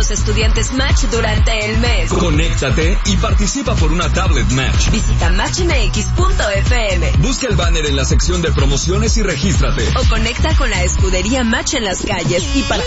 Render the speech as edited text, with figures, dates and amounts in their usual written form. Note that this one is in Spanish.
los estudiantes Match durante el mes. Conéctate y participa por una tablet Match. Visita matchmx.fm. Busca el banner en la sección de promociones y regístrate. O conecta con la escudería Match en las calles y